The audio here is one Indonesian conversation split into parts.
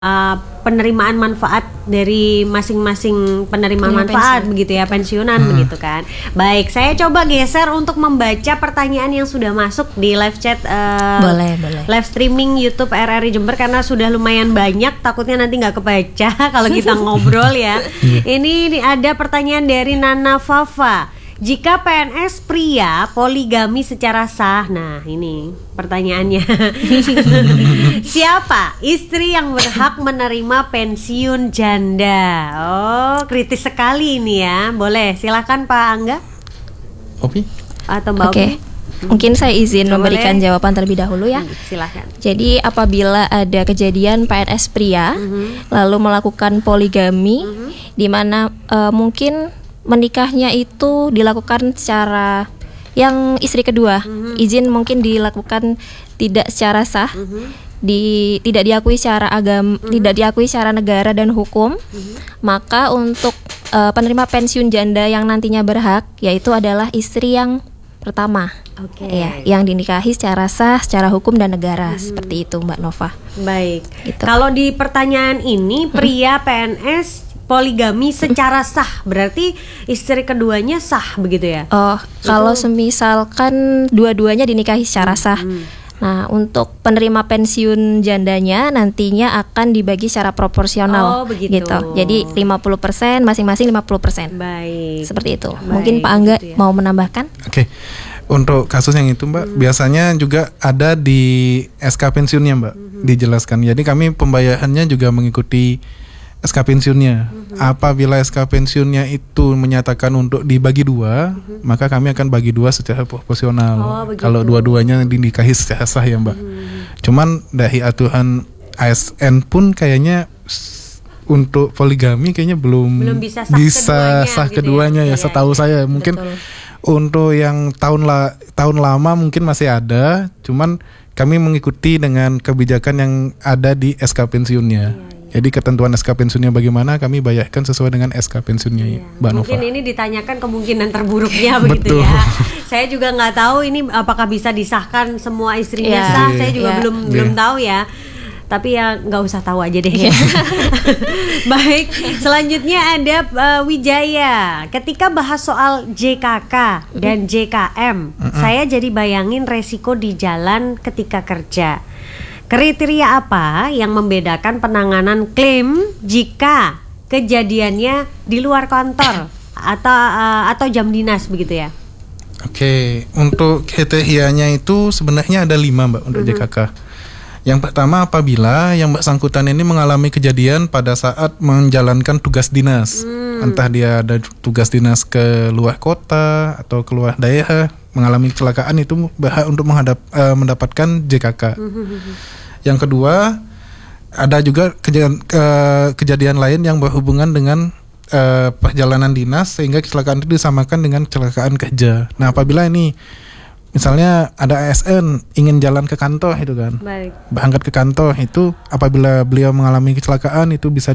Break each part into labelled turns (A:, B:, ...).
A: penerimaan manfaat dari masing-masing penerima manfaat begitu ya, pensiunan begitu kan. Baik, saya coba geser untuk membaca pertanyaan yang sudah masuk di live chat
B: boleh.
A: Live streaming YouTube RRI Jember karena sudah lumayan banyak, takutnya nanti nggak kebaca kalau kita ngobrol ya. Ini ada pertanyaan dari Nana Fafa. Jika PNS pria poligami secara sah, nah ini pertanyaannya. Siapa istri yang berhak menerima pensiun janda? Oh, kritis sekali ini ya. Boleh, silakan Pak Angga.
C: Opi?
A: Atau Mbak Opi?
B: Mungkin saya izin memberikan jawaban terlebih dahulu ya.
A: Silakan.
B: Jadi apabila ada kejadian PNS pria lalu melakukan poligami, di mana mungkin menikahnya itu dilakukan secara yang istri kedua, izin mungkin dilakukan tidak secara sah, tidak diakui secara agama, tidak diakui secara negara dan hukum, maka untuk penerima pensiun janda yang nantinya berhak yaitu adalah istri yang pertama, ya, yang dinikahi secara sah, secara hukum dan negara, seperti itu Mbak Nova.
A: Baik.
B: Gitu.
A: Kalau di pertanyaan ini pria PNS poligami secara sah, berarti istri keduanya sah begitu ya?
B: Oh, kalau semisalkan dua-duanya dinikahi secara sah. Nah, untuk penerima pensiun jandanya nantinya akan dibagi secara proporsional.
A: Oh, begitu.
B: Gitu. Jadi 50%, masing-masing 50%.
A: Baik.
B: Seperti itu.
A: Baik,
B: mungkin Pak Angga
A: gitu ya.
B: mau menambahkan?
C: Oke. Untuk kasus yang itu Mbak, biasanya juga ada di SK pensiunnya Mbak, dijelaskan. Jadi kami pembayarannya juga mengikuti SK pensiunnya. Apabila SK pensiunnya itu menyatakan untuk dibagi dua, maka kami akan bagi dua secara proporsional. Kalau dua-duanya dinikahi secara sah ya Mbak. Cuman dari aturan ASN pun kayaknya untuk poligami kayaknya belum bisa sah keduanya ya, setahu saya. Mungkin untuk yang tahun lama mungkin masih ada, cuman kami mengikuti dengan kebijakan yang ada di SK pensiunnya. Jadi ketentuan SK pensiunnya bagaimana, kami bayarkan sesuai dengan SK pensiunnya, Mbak Nova.
A: Mungkin ini ditanyakan kemungkinan terburuknya begitu ya. Saya juga nggak tahu ini apakah bisa disahkan semua istrinya sah. Saya juga belum tahu ya. Tapi ya nggak usah tahu aja deh. Baik, selanjutnya ada Wijaya. Ketika bahas soal JKK dan JKM, saya jadi bayangin resiko di jalan ketika kerja. Kriteria apa yang membedakan penanganan klaim jika kejadiannya di luar kantor atau jam dinas begitu ya?
C: Oke, untuk kriterianya itu sebenarnya ada 5 Mbak untuk JKK. Yang pertama, apabila yang bersangkutan ini mengalami kejadian pada saat menjalankan tugas dinas, entah dia ada tugas dinas ke luar kota atau ke luar daerah, mengalami kecelakaan, itu berhak untuk mendapatkan JKK. Yang kedua, ada juga kejadian lain yang berhubungan dengan perjalanan dinas sehingga kecelakaan itu disamakan dengan kecelakaan kerja. Nah, apabila ini misalnya ada ASN ingin jalan ke kantor itu kan, berangkat ke kantor itu, apabila beliau mengalami kecelakaan itu bisa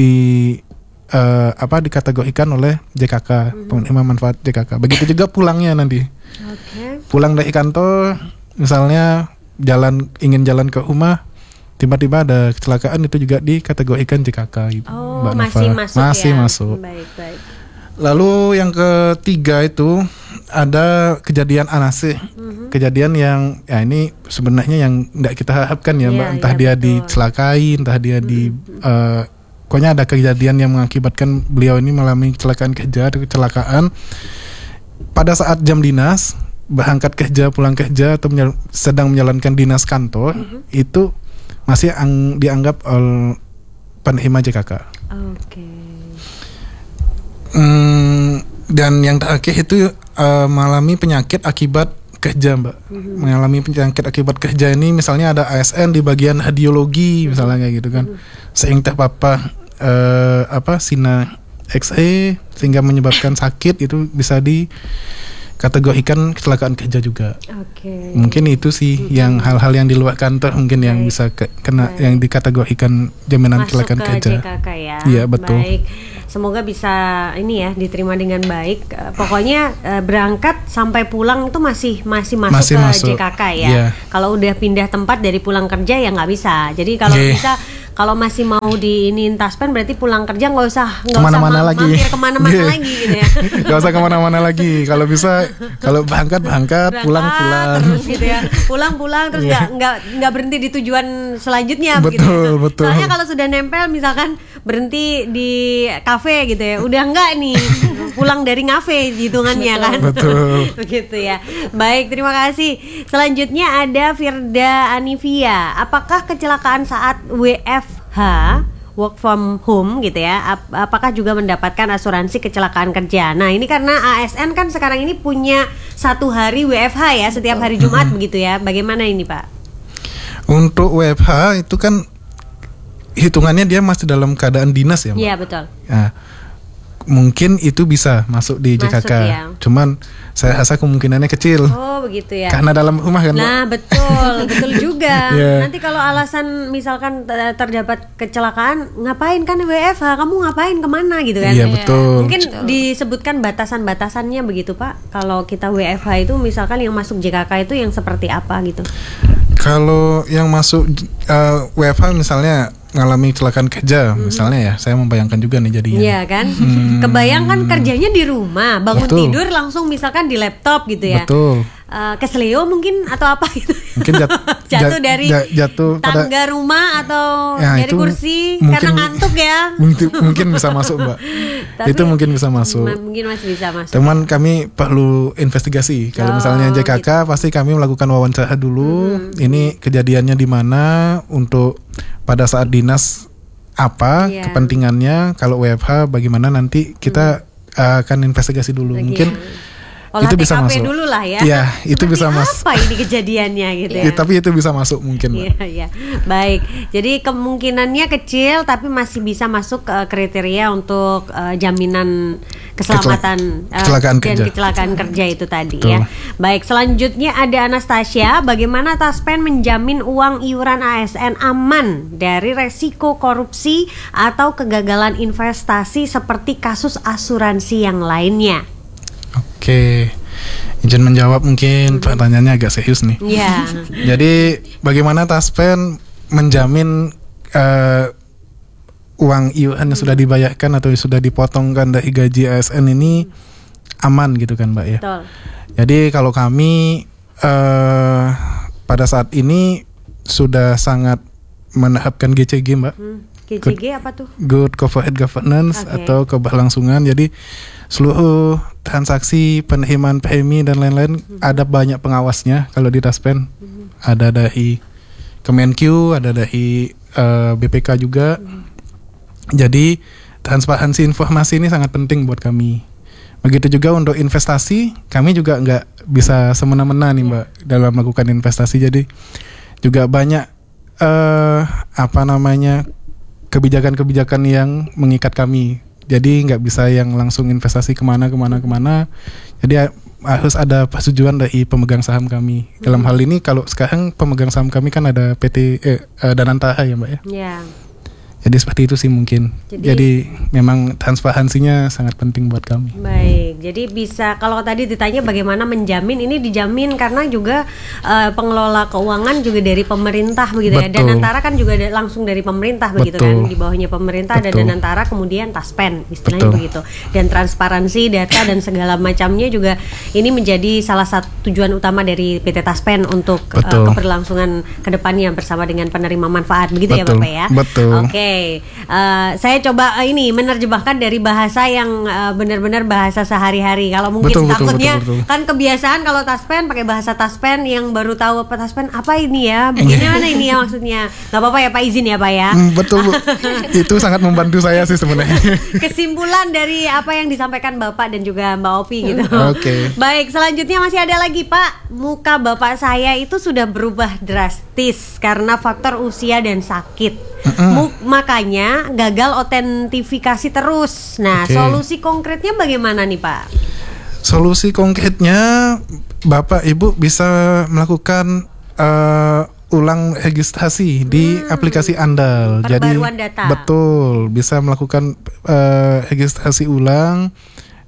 C: dikategorikan oleh JKK, penerima manfaat JKK. Begitu juga pulangnya nanti. Pulang dari kantor misalnya ingin jalan ke rumah, tiba-tiba ada kecelakaan, itu juga dikategorikan JKK gitu. Mbak Nova. Masih masuk.
A: Baik.
C: Lalu yang ketiga itu ada kejadian anasih. Kejadian yang ya ini sebenarnya yang tidak kita harapkan ya Mbak, entah dia dicelakai, entah dia pokoknya ada kejadian yang mengakibatkan beliau ini mengalami kecelakaan kerja atau kecelakaan pada saat jam dinas, berangkat kerja, pulang kerja, atau sedang menjalankan dinas kantor, itu masih dianggap penerima JKK. Dan yang terakhir itu mengalami penyakit akibat kerja Mbak. Mengalami penyakit akibat kerja ini misalnya ada ASN di bagian radiologi misalnya kayak gitu kan, sehingga terpapar sinar X-ray sehingga menyebabkan sakit, itu bisa dikategorikan kecelakaan kerja juga. Mungkin itu sih yang hal-hal yang di luar kantor mungkin yang bisa kena yang dikategorikan jaminan kecelakaan kerja.
A: JKK ya.
C: Iya, betul.
A: Baik. Semoga bisa ini ya diterima dengan baik. Pokoknya berangkat sampai pulang itu masih masuk JKK ya. Kalau udah pindah tempat dari pulang kerja ya nggak bisa. Jadi kalau bisa kalau masih mau diinin taspen berarti pulang kerja nggak usah
C: kemana-mana lagi.
A: mampir kemana-mana lagi gitu ya.
C: Nggak usah kemana-mana lagi. Kalau bisa, kalau berangkat pulang
A: terus gitu ya. Pulang terus nggak berhenti di tujuan selanjutnya.
C: Betul,
A: gitu.
C: betul.
A: Soalnya kalau sudah nempel misalkan berhenti di kafe gitu ya, udah enggak nih pulang dari ngafe hitungannya kan.
C: Betul.
A: Begitu ya. Baik, terima kasih. Selanjutnya ada Firda Anivia. Apakah kecelakaan saat WFH, work from home gitu ya, apakah juga mendapatkan asuransi kecelakaan kerja? Nah ini karena ASN kan sekarang ini punya 1 hari WFH ya, setiap hari Jumat begitu ya. Bagaimana ini Pak?
C: Untuk WFH itu kan hitungannya dia masih dalam keadaan dinas ya Mbak?
A: Iya betul.
C: Nah, mungkin itu bisa masuk di JKK.
A: Ya.
C: Cuman saya rasa kemungkinannya kecil.
A: Oh begitu ya.
C: Karena dalam rumah kan.
A: Nah betul juga.
C: Yeah.
A: Nanti kalau alasan misalkan terdapat kecelakaan, ngapain kan WFH? Kamu ngapain kemana gitu kan?
C: Iya betul.
A: Mungkin disebutkan batasan-batasannya begitu Pak. Kalau kita WFH itu misalkan yang masuk JKK itu yang seperti apa gitu?
C: Kalau yang masuk WFH misalnya ngalami kecelakaan kerja misalnya ya, saya membayangkan juga nih jadinya.
A: Iya kan? Kebayang kan kerjanya di rumah, bangun
C: Betul.
A: tidur langsung misalkan di laptop gitu ya.
C: Betul.
A: Kesleo mungkin atau apa gitu.
C: Mungkin
A: jatuh dari
C: jatuh
A: tangga rumah atau
C: ya,
A: dari kursi karena ngantuk ya.
C: Mungkin bisa masuk Mbak.
A: Tapi
C: itu mungkin bisa masuk.
A: Mungkin masih bisa masuk.
C: Teman kami perlu investigasi. Kalau misalnya JKK gitu. Pasti kami melakukan wawancara dulu. Ini kejadiannya di mana, untuk pada saat dinas apa kepentingannya, kalau WFH bagaimana, nanti kita akan investigasi dulu. Mungkin
A: olah
C: itu bisa
A: TKP
C: masuk
A: dulu lah ya.
C: Iya, itu bisa masuk.
A: Apa ini kejadiannya gitu ya.
C: Tapi itu bisa masuk mungkin.
A: Iya. Baik. Jadi kemungkinannya kecil tapi masih bisa masuk kriteria untuk jaminan keselamatan
C: kecelakaan
A: dan
C: kerja.
A: kecelakaan kerja itu tadi.
C: Betul.
A: Ya. Baik, selanjutnya ada Anastasia, bagaimana Taspen menjamin uang iuran ASN aman dari resiko korupsi atau kegagalan investasi seperti kasus asuransi yang lainnya?
C: Oke, izin menjawab mungkin pertanyaannya agak serius nih.
A: Iya.
C: Jadi bagaimana Taspen menjamin uang iuran yang sudah dibayarkan atau sudah dipotongkan dari gaji ASN ini aman gitu kan Mbak ya?
A: Betul.
C: Jadi kalau kami pada saat ini sudah sangat menerapkan GCG Mbak.
A: GCG apa tuh?
C: Good Corporate Governance atau keberlangsungan. Jadi seluruh transaksi penerimaan premi dan lain-lain ada banyak pengawasnya. Kalau di Taspen ada dari Kemenq, ada dari BPK juga. Jadi transparansi informasi ini sangat penting buat kami. Begitu juga untuk investasi, kami juga nggak bisa semena-mena nih Mbak dalam melakukan investasi. Jadi juga banyak kebijakan-kebijakan yang mengikat kami. Jadi nggak bisa yang langsung investasi kemana. Jadi harus ada persetujuan dari pemegang saham kami. Dalam hal ini kalau sekarang pemegang saham kami kan ada PT Danantara ya Mbak ya.
A: Iya.
C: Jadi seperti itu sih mungkin. Jadi memang transparansinya sangat penting buat kami.
A: Baik, jadi bisa kalau tadi ditanya bagaimana menjamin, ini dijamin karena juga pengelola keuangan juga dari pemerintah begitu.
C: Betul.
A: Ya. Danantara kan juga langsung dari pemerintah begitu kan, di bawahnya pemerintah ada Danantara, kemudian Taspen istilahnya begitu. Dan transparansi data dan segala macamnya juga ini menjadi salah satu tujuan utama dari PT Taspen untuk keberlangsungan kedepannya bersama dengan penerima manfaat begitu ya Bapak ya.
C: Betul.
A: Oke. Saya coba ini menerjemahkan dari bahasa yang benar-benar bahasa sehari-hari. Kalau mungkin takutnya kan kebiasaan kalau Taspen pakai bahasa Taspen, yang baru tahu apa Taspen apa ini ya, bagaimana ini ya maksudnya. Gak apa-apa ya Pak, izin ya Pak ya.
C: Betul Bu. Itu sangat membantu saya sih sebenarnya.
A: Kesimpulan dari apa yang disampaikan Bapak dan juga Mbak Opi gitu.
C: Oke.
A: Baik, selanjutnya masih ada lagi Pak. Muka Bapak saya itu sudah berubah drastis karena faktor usia dan sakit. Makanya gagal otentifikasi terus. Nah, solusi konkretnya bagaimana nih Pak?
C: Solusi konkretnya Bapak Ibu bisa melakukan ulang registrasi di aplikasi Andal.
A: Perbaruan data.
C: Betul, bisa melakukan registrasi ulang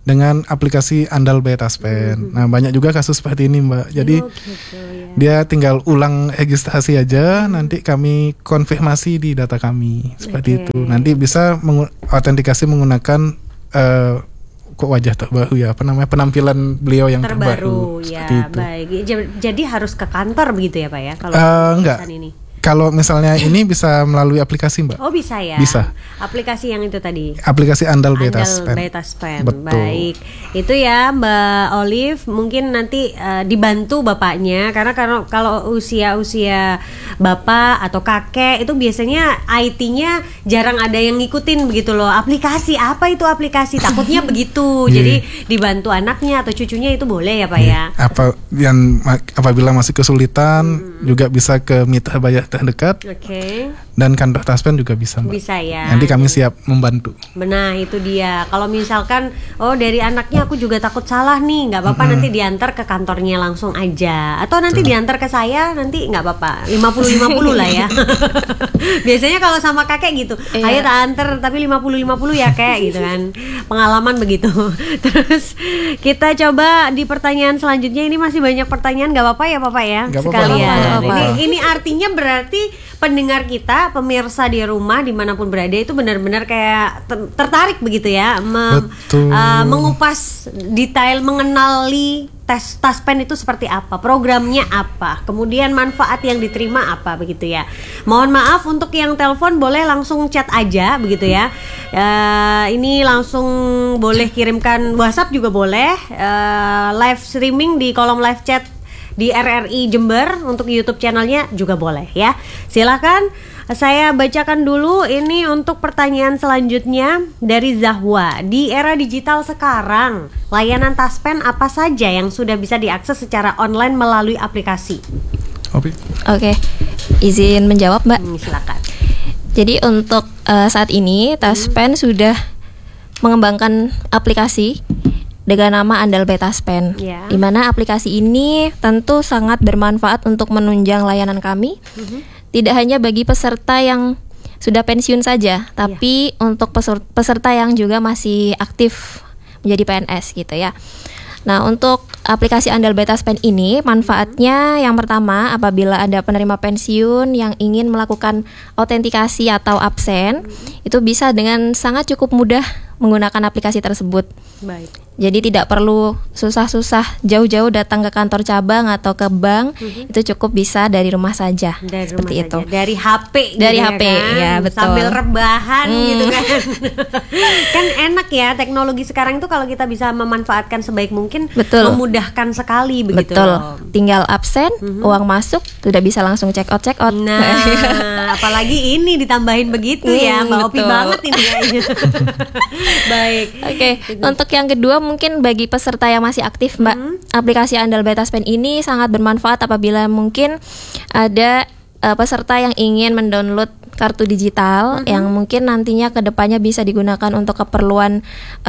C: dengan aplikasi Andal by Taspen. Nah, banyak juga kasus seperti ini, Mbak. Jadi dia tinggal ulang registrasi aja, nanti kami konfirmasi di data kami seperti itu. Nanti bisa autentikasi menggunakan kok wajah terbaru ya, penampilan beliau yang terbaru
A: ya.
C: Seperti itu.
A: Baik. Jadi harus ke kantor begitu ya, Pak ya, kalau
C: enggak.
A: ini.
C: Kalau misalnya ini bisa melalui aplikasi, Mbak.
A: Oh, bisa ya.
C: Bisa.
A: Aplikasi yang itu tadi.
C: Aplikasi Andal by
A: Taspen.
C: Betul.
A: Baik. Itu ya Mbak Olive, mungkin nanti dibantu bapaknya karena kalau usia bapak atau kakek itu biasanya IT-nya jarang ada yang ngikutin begitu loh. Aplikasi apa itu aplikasi? Takutnya begitu. Jadi dibantu anaknya atau cucunya itu boleh ya, Pak ya.
C: Apabila masih kesulitan juga bisa ke mitra bayar terdekat. Dan kantor Taspen juga bisa, Mbak.
A: Bisa ya.
C: Nanti kami siap membantu.
A: Nah, itu dia. Kalau misalkan dari anaknya aku juga takut salah nih, nggak apa-apa, nanti diantar ke kantornya langsung aja. Atau nanti diantar ke saya, nanti nggak apa-apa. 50-50 lah ya. Biasanya kalau sama kakek gitu, ayo tak antar tapi 50-50 ya kayak gitu kan. Pengalaman begitu. Terus kita coba di pertanyaan selanjutnya, ini masih banyak pertanyaan, nggak apa-apa ya Bapak ya?
C: Gak
A: sekalian.
C: apa-apa.
A: Ini artinya berarti pendengar kita, pemirsa di rumah dimanapun berada itu benar-benar kayak tertarik begitu ya, mengupas detail, mengenali Taspen itu seperti apa, programnya apa, kemudian manfaat yang diterima apa begitu ya. Mohon maaf untuk yang telepon boleh langsung chat aja begitu ya. Ini langsung boleh kirimkan WhatsApp juga boleh, live streaming di kolom live chat di RRI Jember untuk YouTube channelnya juga boleh ya. Silakan, saya bacakan dulu ini untuk pertanyaan selanjutnya dari Zahwa. Di era digital sekarang, layanan Taspen apa saja yang sudah bisa diakses secara online melalui aplikasi?
B: Oke. Izin menjawab, Mbak.
A: Silakan.
B: Jadi untuk saat ini Taspen sudah mengembangkan aplikasi dengan nama Andal by Taspen, di mana aplikasi ini tentu sangat bermanfaat untuk menunjang layanan kami. Tidak hanya bagi peserta yang sudah pensiun saja, tapi untuk peserta yang juga masih aktif menjadi PNS gitu ya. Nah, untuk aplikasi Andal by Taspen ini manfaatnya yang pertama, apabila ada penerima pensiun yang ingin melakukan autentikasi atau absen, itu bisa dengan sangat cukup mudah menggunakan aplikasi tersebut.
A: Baik.
B: Jadi tidak perlu susah-susah jauh-jauh datang ke kantor cabang atau ke bank, itu cukup bisa dari rumah saja.
A: Dari
B: seperti
A: rumah
B: itu.
A: Saja. Dari HP.
B: Dari
A: gitu
B: HP,
A: kan?
B: ya betul.
A: Sambil rebahan gitu kan. Kan enak ya teknologi sekarang itu kalau kita bisa memanfaatkan sebaik mungkin, memudahkan sekali begitu.
B: Betul. Tinggal absen, uang masuk, sudah bisa langsung check out.
A: Nah, apalagi ini ditambahin begitu ya, Mbak Opi banget ini kayaknya. Baik.
B: Oke. Untuk yang kedua mungkin bagi peserta yang masih aktif, Mbak, aplikasi Andal by Taspen ini sangat bermanfaat apabila mungkin ada peserta yang ingin mendownload kartu digital yang mungkin nantinya kedepannya bisa digunakan untuk keperluan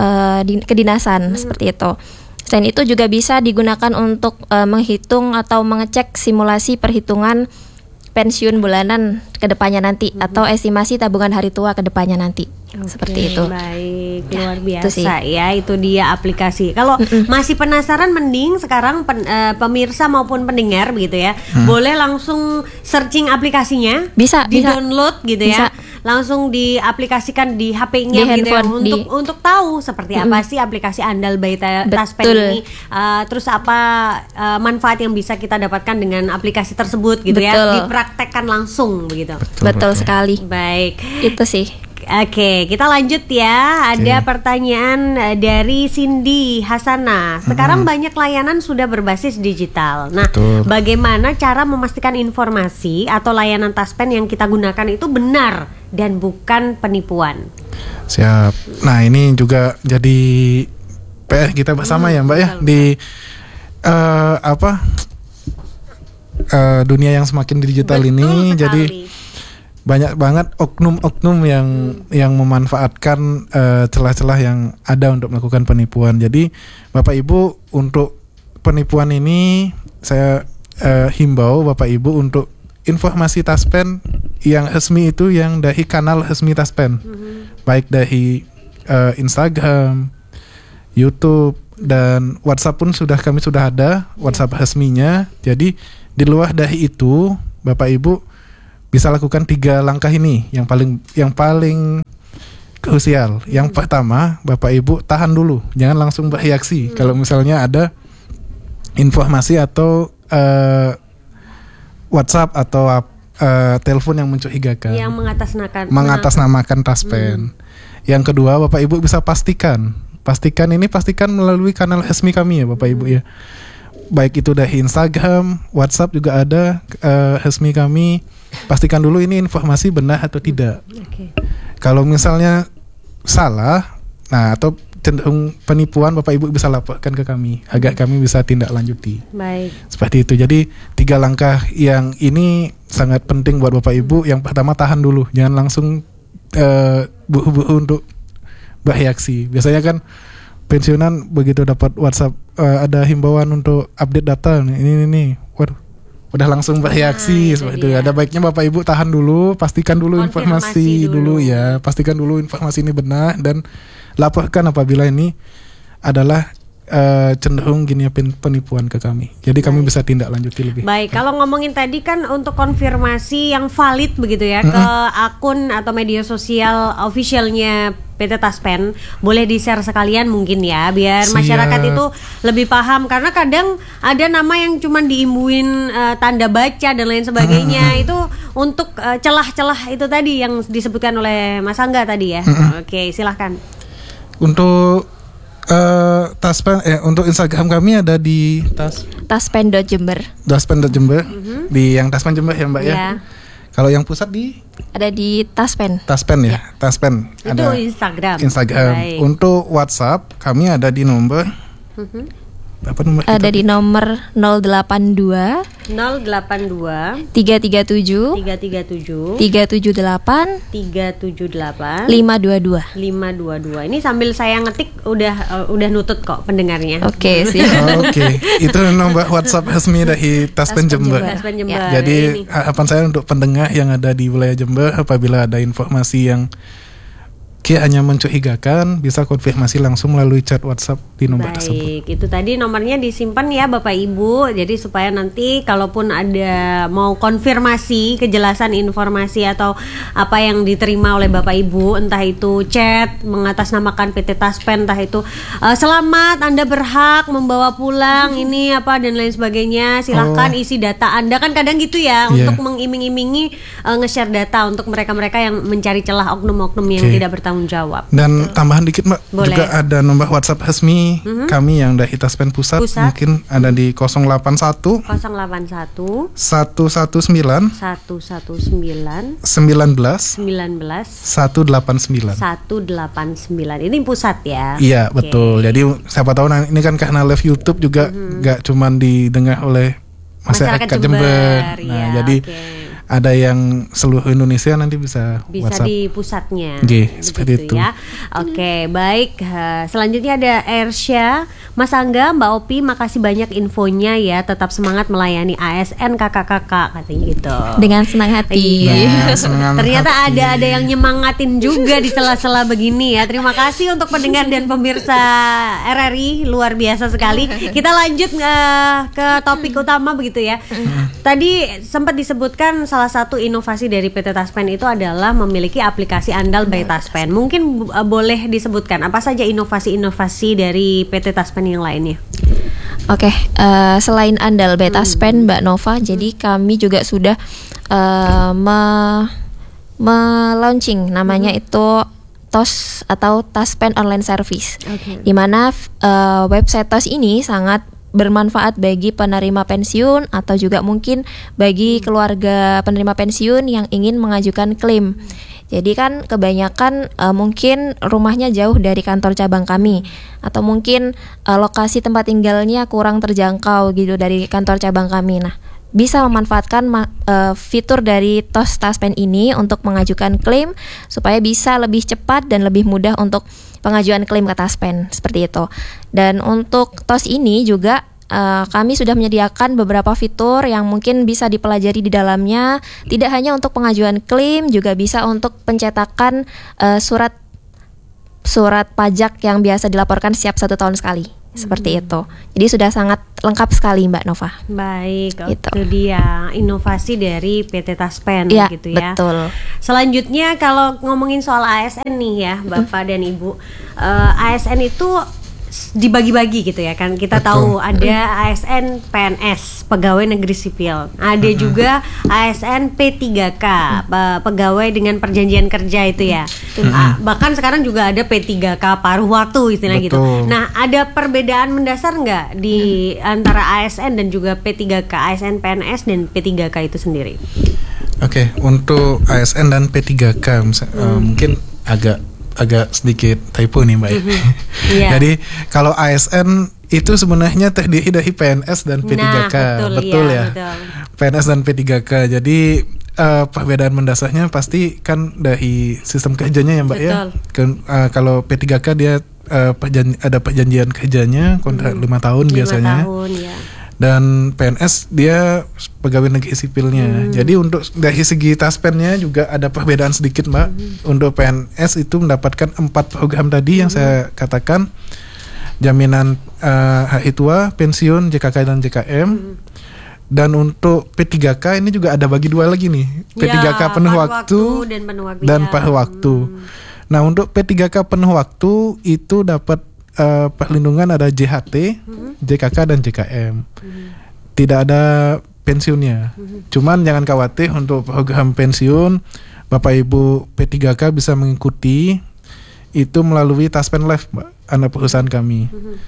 B: kedinasan seperti itu. Selain itu juga bisa digunakan untuk menghitung atau mengecek simulasi perhitungan pensiun bulanan kedepannya nanti atau estimasi tabungan hari tua kedepannya nanti. Seperti itu.
A: Baik, luar biasa ya, itu dia aplikasi. Kalau masih penasaran, mending sekarang pemirsa maupun pendengar begitu ya, boleh langsung searching aplikasinya,
B: bisa
A: di-download gitu
B: bisa.
A: ya, langsung diaplikasikan di HP-nya
B: di
A: gitu
B: handphone,
A: ya, untuk tahu seperti apa sih aplikasi Andal by Taspen ini, terus apa manfaat yang bisa kita dapatkan dengan aplikasi tersebut gitu ya, dipraktekkan langsung begitu.
B: Betul sekali.
A: Baik.
B: Itu sih.
A: Oke, kita lanjut ya. Ada pertanyaan dari Cindy Hasana. Sekarang banyak layanan sudah berbasis digital. Nah, bagaimana cara memastikan informasi atau layanan Taspen yang kita gunakan itu benar dan bukan penipuan?
C: Siap. Nah, ini juga jadi PR kita bersama ya, Mbak ya, di dunia yang semakin digital ini. Sekali. Jadi banyak banget oknum-oknum yang memanfaatkan celah-celah yang ada untuk melakukan penipuan. Jadi Bapak Ibu, untuk penipuan ini saya himbau Bapak Ibu untuk informasi Taspen yang resmi itu yang dari kanal resmi Taspen, baik dari Instagram, YouTube, dan WhatsApp pun kami sudah ada WhatsApp resminya. Jadi di luar dari itu Bapak Ibu bisa lakukan 3 langkah ini yang paling krusial. Yang pertama, Bapak Ibu tahan dulu, jangan langsung bereaksi. Kalau misalnya ada informasi atau WhatsApp atau telepon yang mencurigakan,
A: yang
C: mengatasnamakan Taspen. Yang kedua, Bapak Ibu bisa pastikan melalui kanal resmi kami ya Bapak Ibu ya. Baik itu dari Instagram, WhatsApp juga ada resmi kami. Pastikan dulu ini informasi benar atau tidak. Kalau misalnya salah, atau cenderung penipuan, Bapak Ibu bisa laporkan ke kami agar kami bisa tindak lanjuti.
A: Baik.
C: Seperti itu. Jadi 3 langkah yang ini sangat penting buat Bapak Ibu. Yang pertama, tahan dulu, jangan langsung buru-buru untuk bereaksi. Biasanya kan pensiunan begitu dapat WhatsApp ada himbauan untuk update data ini, waduh, udah langsung bereaksi seperti itu. Ada baiknya Bapak Ibu tahan dulu, pastikan dulu informasi dulu ya, pastikan dulu informasi ini benar dan laporkan apabila ini adalah cenderung penipuan ke kami. Jadi kami bisa tindak lanjuti lebih.
A: Baik, kalau ngomongin tadi kan untuk konfirmasi yang valid begitu ya ke akun atau media sosial officialnya PT Taspen, boleh di-share sekalian mungkin ya, biar masyarakat itu lebih paham, karena kadang ada nama yang cuma diimbuin tanda baca dan lain sebagainya. Itu untuk celah-celah itu tadi yang disebutkan oleh Mas Angga tadi ya. Oke, silahkan.
C: Untuk Taspen, untuk Instagram kami ada di
B: Taspen.Jember.
C: Taspen.Jember. Di yang Taspen Jember ya Mbak ya. Kalau yang pusat
B: ada di Taspen.
C: Taspen ya. Taspen.
A: Itu
C: ada
A: Instagram.
C: Baik. Untuk WhatsApp kami ada di nomor apa nomor?
B: Ada di nomor 082
A: 337
B: 378 522.
A: Ini sambil saya ngetik udah nutut kok pendengarnya.
B: Oke, siap.
C: Oke. Itu nomor WhatsApp resmi dari Taspen Jember. Jadi harapan saya untuk pendengar yang ada di wilayah Jember, apabila ada informasi yang hanya mencurigakan, bisa konfirmasi langsung melalui chat WhatsApp di nomor tersebut.
A: Baik, itu tadi nomornya disimpan ya Bapak Ibu. Jadi supaya nanti kalaupun ada mau konfirmasi kejelasan informasi atau apa yang diterima oleh Bapak Ibu, entah itu chat mengatasnamakan PT Taspen, entah itu selamat Anda berhak membawa pulang ini apa dan lain sebagainya, silahkan isi data Anda, kan kadang gitu ya, untuk mengiming-imingi nge-share data untuk mereka-mereka yang mencari celah oknum-oknum yang tidak bertanggung jawab.
C: Dan tambahan dikit Mbak, juga ada nomor WhatsApp resmi kami yang dari Taspen Pusat. Mungkin ada di 081 119 189 189. Ini pusat ya. Iya, betul. Jadi siapa tahu ini kan karena live YouTube juga nggak cuman didengar oleh masyarakat Jember. Jadi ada yang seluruh Indonesia nanti bisa WhatsApp
A: di pusatnya.
C: Seperti itu.
A: Ya. Oke, baik. Selanjutnya ada Ersya, Mas Angga, Mbak Opi, makasih banyak infonya ya. Tetap semangat melayani ASN kakak-kakak, katanya gitu.
B: Dengan senang hati.
A: Iya. Ternyata ada yang nyemangatin juga di sela-sela begini ya. Terima kasih untuk pendengar dan pemirsa RRI, luar biasa sekali. Kita lanjut ke topik utama begitu ya. Tadi sempat disebutkan salah satu inovasi dari PT Taspen itu adalah memiliki aplikasi andal by Taspen. Mungkin boleh disebutkan apa saja inovasi-inovasi dari PT Taspen yang lainnya?
B: Oke, selain andal by Taspen, Mbak Nova, jadi kami juga sudah me-launching namanya itu TOS atau Taspen Online Service, di mana website TOS ini sangat bermanfaat bagi penerima pensiun atau juga mungkin bagi keluarga penerima pensiun yang ingin mengajukan klaim. Jadi kan kebanyakan mungkin rumahnya jauh dari kantor cabang kami, atau mungkin lokasi tempat tinggalnya kurang terjangkau gitu dari kantor cabang kami. Nah, bisa memanfaatkan fitur dari TOS Taspen ini untuk mengajukan klaim supaya bisa lebih cepat dan lebih mudah untuk pengajuan klaim ke Taspen, seperti itu. Dan untuk TOS ini juga kami sudah menyediakan beberapa fitur yang mungkin bisa dipelajari di dalamnya. Tidak hanya untuk pengajuan klaim, juga bisa untuk pencetakan surat surat pajak yang biasa dilaporkan setiap 1 tahun sekali. Seperti itu. Jadi sudah sangat lengkap sekali Mbak Nova.
A: Baik,
B: Gitu.
A: itu dia inovasi dari PT Taspen
B: Iya,
A: gitu ya.
B: betul.
A: Selanjutnya kalau ngomongin soal ASN nih ya, Bapak dan Ibu, ASN itu dibagi-bagi gitu ya kan. Kita
C: Betul.
A: tahu ada ASN PNS, pegawai negeri sipil. Ada juga ASN P3K, pegawai dengan perjanjian kerja itu ya. Bahkan sekarang juga ada P3K paruh waktu istilah gitu.
C: Betul.
A: Nah, ada perbedaan mendasar nggak di antara ASN dan juga P3K, ASN PNS dan P3K itu sendiri?
C: Oke, untuk ASN dan P3K mungkin agak sedikit typo nih Mbak.
A: Iya.
C: Jadi kalau ASN itu sebenarnya terdiri dari PNS dan P3K.
A: Nah,
C: betul
A: iya,
C: ya.
A: betul.
C: PNS dan P3K. Jadi perbedaan mendasarnya pasti kan dari sistem kerjanya ya Mbak ya. Kalau P3K dia ada perjanjian kerjanya kontrak 5 tahun
A: 5
C: biasanya.
A: tahun ya.
C: Dan PNS dia pegawai negeri sipilnya. Jadi untuk dari segi taspennya juga ada perbedaan sedikit Mbak. Untuk PNS itu mendapatkan 4 program tadi yang saya katakan, jaminan hari tua, pensiun, JKK dan JKM. Dan untuk P3K ini juga ada bagi 2 lagi nih. P3K penuh waktu dan paruh waktu. Nah untuk P3K penuh waktu itu dapat perlindungan ada JHT, JKK dan JKM. Tidak ada pensiunnya. Cuman jangan khawatir untuk program pensiun, Bapak Ibu P3K bisa mengikuti itu melalui Taspen Life, Mbak, anak perusahaan kami.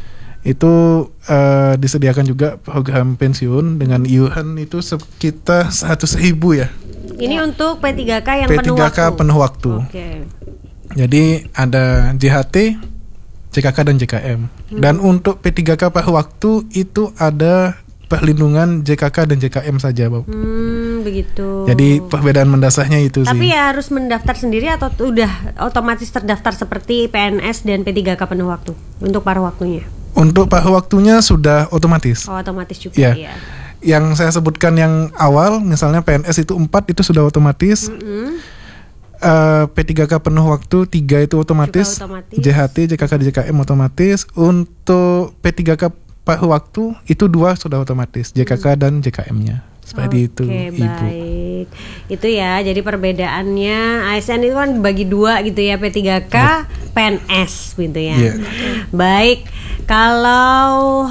C: Itu disediakan juga program pensiun dengan iuran itu sekitar 100.000 ya.
A: Ini untuk P3K yang
C: P3K penuh waktu.
A: Oke.
C: Jadi ada JHT, JKK dan JKM. Dan untuk P3K paruh waktu itu ada perlindungan JKK dan JKM saja, Bapak.
A: Begitu.
C: Jadi perbedaan mendasarnya itu sih.
A: Tapi ya harus mendaftar sendiri atau udah otomatis terdaftar seperti PNS dan P3K penuh waktu untuk paruh waktunya?
C: Untuk paruh waktunya sudah otomatis.
A: Oh, otomatis juga
C: Ya.
A: ya.
C: Yang saya sebutkan yang awal, misalnya PNS itu 4 itu sudah otomatis. P3K penuh waktu 3 itu otomatis.
A: Juga otomatis.
C: JHT, JKK, JKM otomatis. Untuk P3K paruh waktu itu 2 sudah otomatis, JKK dan JKM-nya. Seperti itu, Ibu.
A: Baik. Itu ya, jadi perbedaannya ASN itu kan dibagi 2 gitu ya, P3K, PNS gitu ya.
C: Yeah.
A: Baik. Kalau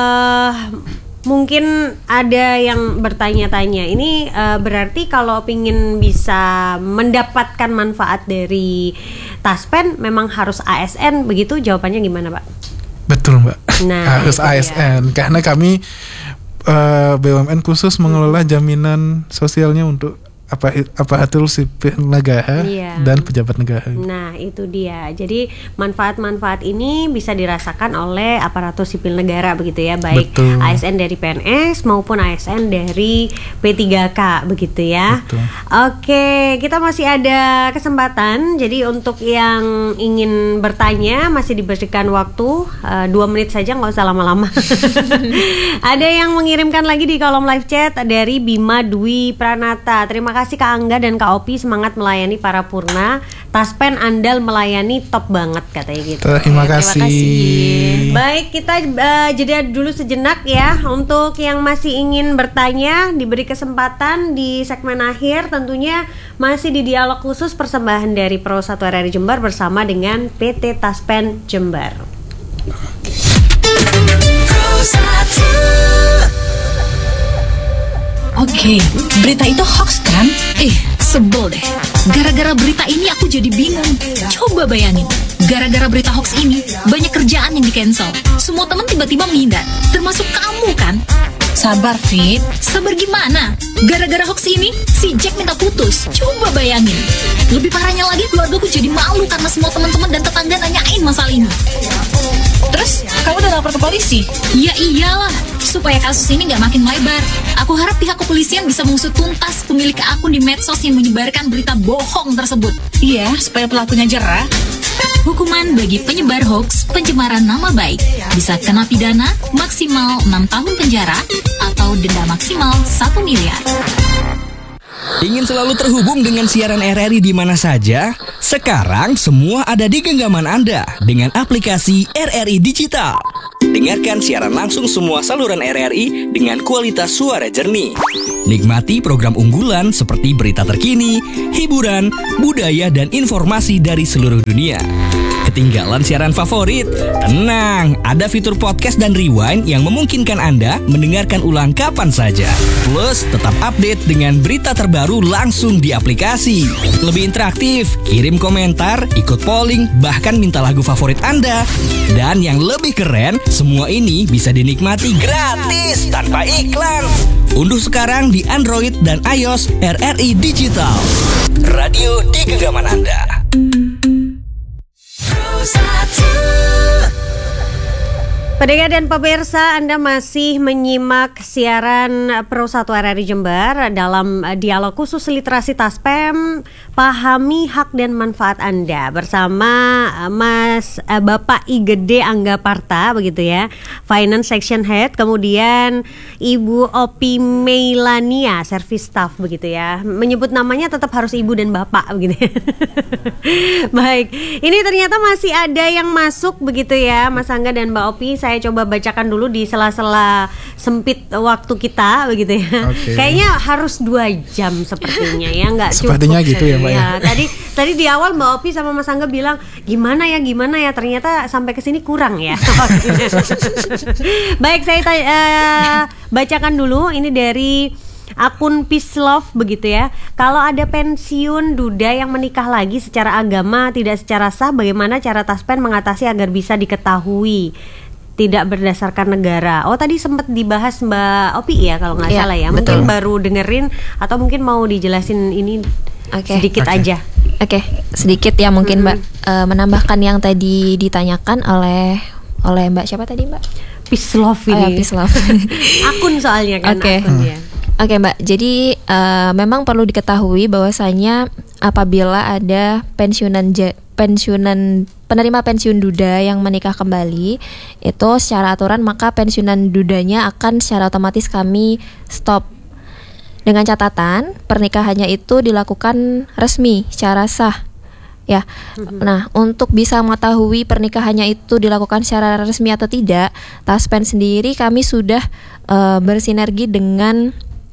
A: mungkin ada yang bertanya-tanya, ini berarti kalau pingin bisa mendapatkan manfaat dari Taspen memang harus ASN, begitu? Jawabannya gimana, Pak?
C: Betul, Mbak.
A: Nah,
C: harus
A: itu
C: ASN karena kami BUMN khusus mengelola jaminan sosialnya untuk aparatur sipil negara dan pejabat negara.
A: Nah, itu dia. Jadi manfaat-manfaat ini bisa dirasakan oleh aparatur sipil negara begitu ya, baik
C: Betul.
A: ASN dari PNS maupun ASN dari P3K begitu ya.
C: Betul.
A: Oke, kita masih ada kesempatan. Jadi untuk yang ingin bertanya masih diberikan waktu 2 menit saja, nggak usah lama-lama. Ada yang mengirimkan lagi di kolom live chat dari Bima Dwi Pranata. Terima kasih Kak Angga dan Kak Opi, semangat melayani para purna. Taspen andal melayani, top banget katanya gitu.
C: Terima kasih.
A: Baik, kita jeda dulu sejenak ya. Untuk yang masih ingin bertanya diberi kesempatan di segmen akhir, tentunya masih di dialog khusus persembahan dari Pro 1 RRI Jember bersama dengan PT Taspen Jember.
D: Oke, berita itu hoax kan? Sebel deh. Gara-gara berita ini aku jadi bingung. Coba bayangin, gara-gara berita hoax ini banyak kerjaan yang di-cancel. Semua teman tiba-tiba menghindar, termasuk kamu kan? Sabar, Fit. Sabar gimana? Gara-gara hoax ini, si Jack minta putus. Coba bayangin. Lebih parahnya lagi, keluargaku jadi malu karena semua teman-teman dan tetangga nanyain masalah ini. Terus, kamu udah lapor ke polisi? Ya iyalah, supaya kasus ini gak makin melebar. Aku harap pihak kepolisian bisa mengusut tuntas pemilik akun di medsos yang menyebarkan berita bohong tersebut. Iya, supaya pelakunya jerah. Hukuman bagi penyebar hoax, pencemaran nama baik, bisa kena pidana maksimal 6 tahun penjara atau denda maksimal 1 miliar.
E: Ingin selalu terhubung dengan siaran RRI di mana saja? Sekarang semua ada di genggaman Anda dengan aplikasi RRI Digital. Dengarkan siaran langsung semua saluran RRI dengan kualitas suara jernih. Nikmati program unggulan seperti berita terkini, hiburan, budaya, dan informasi dari seluruh dunia. Ketinggalan siaran favorit? Tenang, ada fitur podcast dan rewind yang memungkinkan Anda mendengarkan ulang kapan saja. Plus, tetap update dengan berita terbaru langsung di aplikasi. Lebih interaktif, kirim komentar, ikut polling, bahkan minta lagu favorit Anda. Dan yang lebih keren, semua ini bisa dinikmati gratis tanpa iklan. Unduh sekarang di Android dan iOS RRI Digital. Radio di genggaman Anda.
A: Pendengar dan pemirsa, Anda masih menyimak siaran Pro 1 RRI Jember dalam dialog khusus literasi Taspem, pahami hak dan manfaat Anda bersama Bapak I Gede Angga Parta begitu ya, Finance Section Head, kemudian Ibu Opi Meilania, Service Staff begitu ya. Menyebut namanya tetap harus Ibu dan Bapak begitu ya. Baik, ini ternyata masih ada yang masuk begitu ya, Mas Angga dan Mbak Opi. Saya coba bacakan dulu di sela-sela sempit waktu kita begitu ya. Okay. Kayaknya harus 2 jam sepertinya ya, nggak cukup. Sepertinya
C: gitu ya Mbak ya.
A: Tadi di awal Mbak Opi sama Mas Angga bilang gimana ya, ternyata sampai ke sini kurang ya. Baik, saya bacakan dulu ini dari akun Peace Love begitu ya. Kalau ada pensiun duda yang menikah lagi secara agama tidak secara sah, bagaimana cara Taspen mengatasi agar bisa diketahui tidak berdasarkan negara? Oh, tadi sempat dibahas Mbak Opi ya kalau nggak salah ya. Mungkin baru dengerin atau mungkin mau dijelasin ini sedikit aja. Sedikit ya mungkin Mbak, menambahkan yang tadi ditanyakan oleh Mbak siapa tadi Mbak? Peace Love ini. Peace Love. Akun soalnya kan akunnya. Oke Mbak, jadi memang perlu diketahui bahwasanya apabila ada penerima pensiun duda yang menikah kembali, itu secara aturan maka pensiunan dudanya akan secara otomatis kami stop. Dengan catatan pernikahannya itu dilakukan resmi secara sah. Ya. Nah, untuk bisa mengetahui pernikahannya itu dilakukan secara resmi atau tidak, Taspen sendiri kami sudah bersinergi dengan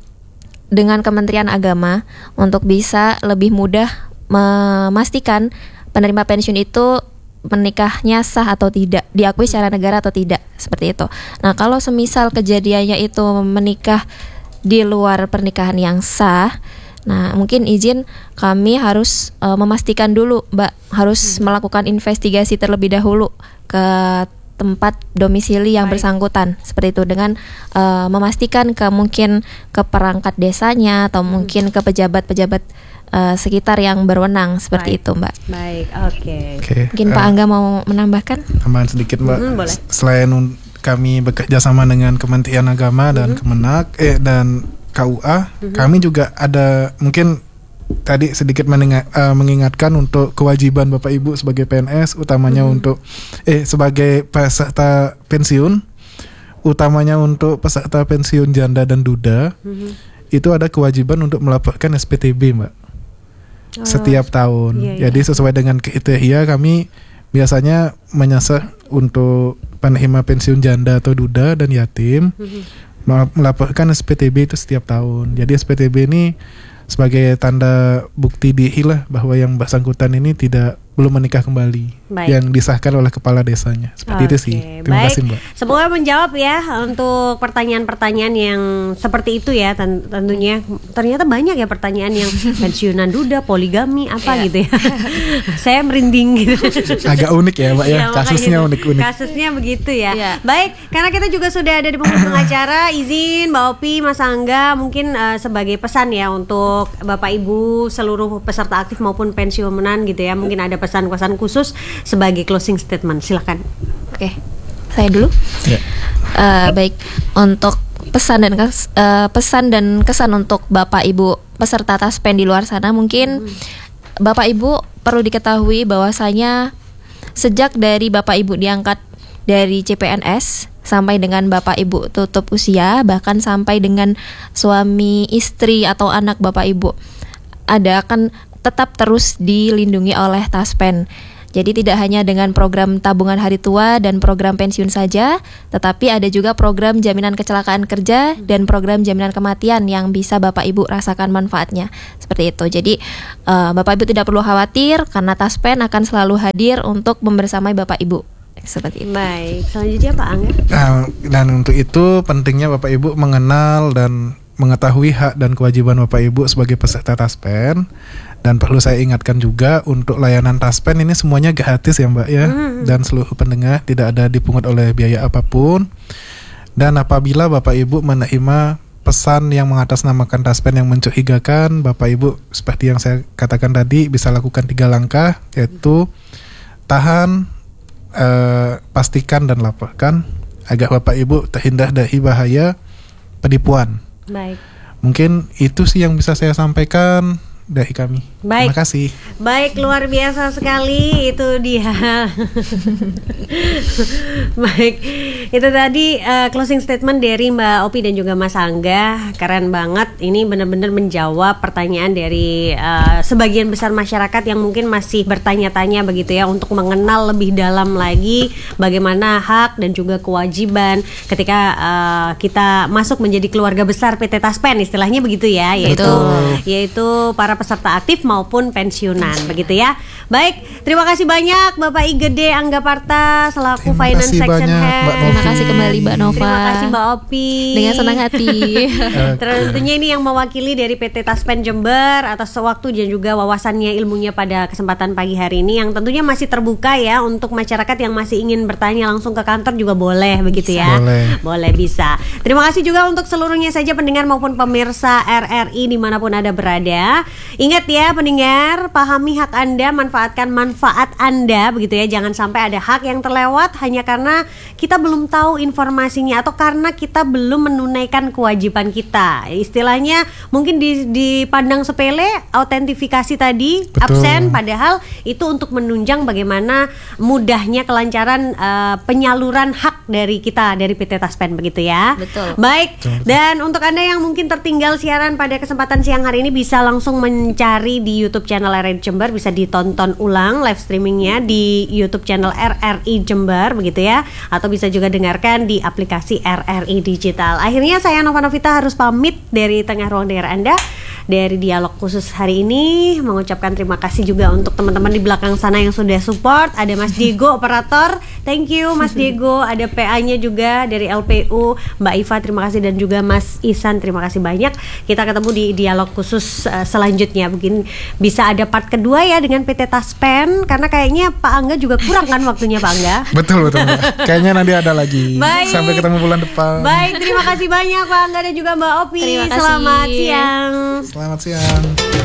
A: Kementerian Agama untuk bisa lebih mudah memastikan penerima pensiun itu menikahnya sah atau tidak, diakui secara negara atau tidak, seperti itu. Nah, kalau semisal kejadiannya itu menikah di luar pernikahan yang sah, nah mungkin izin kami harus memastikan dulu, Mbak, harus melakukan investigasi terlebih dahulu ke tempat domisili yang bersangkutan, seperti itu, dengan memastikan mungkin ke perangkat desanya atau mungkin ke pejabat-pejabat sekitar yang berwenang, seperti itu Mbak. Baik, oke. Mungkin Pak Angga mau menambahkan? Tambahan sedikit Mbak. Boleh. Selain kami bekerja sama dengan Kementerian Agama dan Kemenak dan KUA, kami juga ada mungkin tadi sedikit mengingatkan untuk kewajiban Bapak Ibu sebagai PNS, utamanya untuk sebagai peserta pensiun, utamanya untuk peserta pensiun janda dan duda, itu ada kewajiban untuk melaporkan SPTB Mbak. Setiap tahun. Jadi sesuai dengan kriteria kami biasanya menyasar untuk penerima pensiun janda atau duda dan yatim melaporkan SPTB itu setiap tahun. Jadi SPTB ini sebagai tanda bukti diri lah bahwa yang bersangkutan ini belum menikah kembali, yang disahkan oleh kepala desanya. Seperti itu sih. Terima kasih Mbak. Semoga menjawab ya untuk pertanyaan-pertanyaan yang seperti itu ya. Tentunya ternyata banyak ya pertanyaan yang pensiunan duda, poligami apa gitu ya. Saya merinding gitu. Agak unik ya Mbak ya, kasusnya unik-unik. Kasusnya begitu ya. Baik, karena kita juga sudah ada di penghujung acara, izin Mbak Opi, Mas Angga mungkin sebagai pesan ya untuk Bapak Ibu seluruh peserta aktif maupun pensiunan gitu ya. Mungkin ada pesan-pesan khusus sebagai closing statement, silakan. Oke, saya dulu. Baik, untuk pesan dan kesan untuk Bapak Ibu peserta Taspen di luar sana, mungkin Bapak Ibu perlu diketahui bahwasanya sejak dari Bapak Ibu diangkat dari CPNS sampai dengan Bapak Ibu tutup usia, bahkan sampai dengan suami istri atau anak Bapak Ibu
B: akan tetap terus dilindungi oleh Taspen. Jadi tidak hanya dengan program tabungan hari tua dan program pensiun saja, tetapi ada juga program jaminan kecelakaan kerja dan program jaminan kematian yang bisa Bapak Ibu rasakan manfaatnya. Seperti itu. Jadi Bapak Ibu tidak perlu khawatir karena Taspen akan selalu hadir untuk membersamai Bapak Ibu. Seperti itu.
A: Baik, selanjutnya Pak Angga.
C: Dan untuk itu pentingnya Bapak Ibu mengenal dan mengetahui hak dan kewajiban Bapak Ibu sebagai peserta Taspen. Dan perlu saya ingatkan juga untuk layanan Taspen ini semuanya gratis ya Mbak ya. Dan seluruh pendengar tidak ada dipungut oleh biaya apapun. Dan apabila Bapak Ibu menerima pesan yang mengatasnamakan Taspen yang mencurigakan, Bapak Ibu seperti yang saya katakan tadi bisa lakukan 3 langkah, yaitu tahan, pastikan dan laporkan agar Bapak Ibu terhindar dari bahaya penipuan.
A: Baik.
C: Mungkin itu sih yang bisa saya sampaikan dari kami.
A: Baik.
C: Terima kasih.
A: Baik, luar biasa sekali itu dia. Baik, itu tadi closing statement dari Mbak Opi dan juga Mas Angga. Keren banget. Ini benar-benar menjawab pertanyaan dari sebagian besar masyarakat yang mungkin masih bertanya-tanya begitu ya, untuk mengenal lebih dalam lagi bagaimana hak dan juga kewajiban ketika kita masuk menjadi keluarga besar PT Taspen, istilahnya begitu ya, yaitu para peserta aktif maupun pensiunan begitu ya. Baik, terima kasih banyak Bapak Igede Angga Parta selaku Finance Section Head.
B: Terima kasih kembali Mbak Nova.
A: Terima kasih Mbak Opi.
B: Dengan senang hati.
A: Tentunya ini yang mewakili dari PT Taspen Jember atas waktu dan juga wawasannya, ilmunya pada kesempatan pagi hari ini yang tentunya masih terbuka ya untuk masyarakat yang masih ingin bertanya langsung ke kantor juga boleh begitu ya. Boleh bisa. Terima kasih juga untuk seluruhnya saja pendengar maupun pemirsa RRI dimanapun Anda berada. Ingat ya pendengar, pahami hak Anda, manfaatkan manfaat Anda begitu ya. Jangan sampai ada hak yang terlewat hanya karena kita belum tahu informasinya atau karena kita belum menunaikan kewajiban kita. Istilahnya mungkin dipandang sepele, autentifikasi tadi absen, padahal itu untuk menunjang bagaimana mudahnya kelancaran penyaluran hak dari kita dari PT Taspen begitu ya.
B: Betul.
A: Baik. Dan untuk Anda yang mungkin tertinggal siaran pada kesempatan siang hari ini bisa langsung mencari di YouTube channel RRI Jember, bisa ditonton ulang live streamingnya di YouTube channel RRI Jember begitu ya, atau bisa juga dengarkan di aplikasi RRI Digital. Akhirnya saya Nova Novita harus pamit dari tengah ruang dengar Anda dari dialog khusus hari ini, mengucapkan terima kasih juga untuk teman-teman di belakang sana yang sudah support. Ada Mas Diego operator, thank you Mas Diego. Ada PA-nya juga dari LPU Mbak Iva, terima kasih, dan juga Mas Isan, terima kasih banyak. Kita ketemu di dialog khusus selanjutnya. Mungkin bisa ada part kedua ya dengan PT Taspen, karena kayaknya Pak Angga juga kurang kan waktunya Pak Angga.
C: Betul. Kayaknya nanti ada lagi.
A: Baik.
C: Sampai ketemu bulan depan.
A: Baik, terima kasih banyak Pak Angga dan juga Mbak Opi. Selamat siang.
C: Selamat siang.